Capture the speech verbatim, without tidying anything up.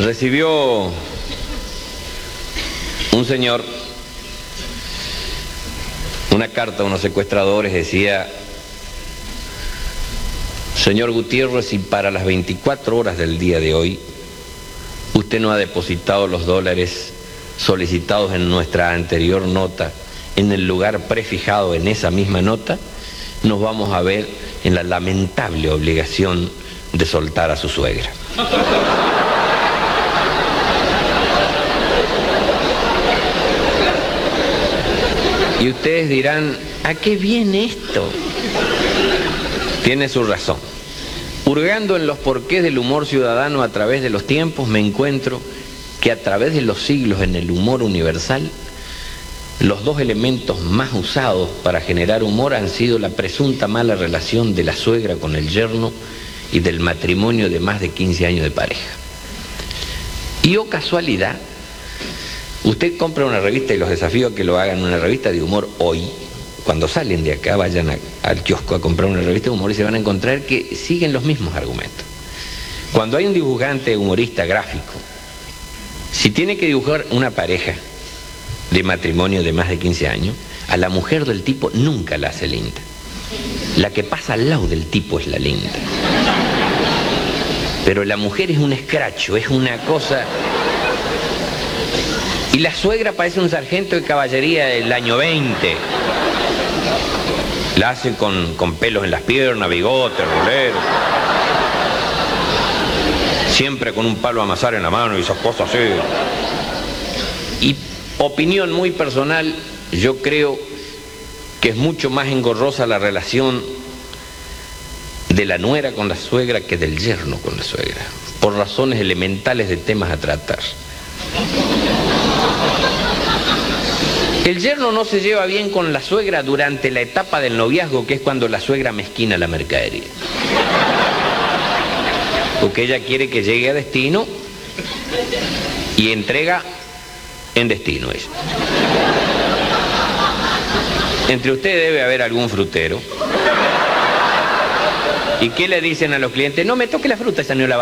Recibió un señor una carta a unos secuestradores, decía: señor Gutiérrez, si para las veinticuatro horas del día de hoy usted no ha depositado los dólares solicitados en nuestra anterior nota en el lugar prefijado en esa misma nota, nos vamos a ver en la lamentable obligación de soltar a su suegra. Y ustedes dirán: ¿a qué viene esto? Tiene su razón. Hurgando en los porqués del humor ciudadano a través de los tiempos, me encuentro que a través de los siglos en el humor universal, los dos elementos más usados para generar humor han sido la presunta mala relación de la suegra con el yerno y del matrimonio de más de quince años de pareja. Y oh casualidad, usted compra una revista, y los desafío a que lo hagan, una revista de humor hoy. Cuando salen de acá, vayan a, al kiosco a comprar una revista de humor y se van a encontrar que siguen los mismos argumentos. Cuando hay un dibujante humorista gráfico, si tiene que dibujar una pareja de matrimonio de más de quince años, a la mujer del tipo nunca la hace linda. La que pasa al lado del tipo es la linda. Pero la mujer es un escracho, es una cosa... Y la suegra parece un sargento de caballería del año veinte. La hacen con, con pelos en las piernas, bigotes, roleros. Siempre con un palo a amasar en la mano y esas cosas así. Y opinión muy personal, yo creo que es mucho más engorrosa la relación de la nuera con la suegra que del yerno con la suegra, por razones elementales de temas a tratar. El yerno no se lleva bien con la suegra durante la etapa del noviazgo, que es cuando la suegra mezquina la mercadería. Porque ella quiere que llegue a destino y entrega en destino eso. Entre ustedes debe haber algún frutero. ¿Y qué le dicen a los clientes? No me toque la fruta, esa no la va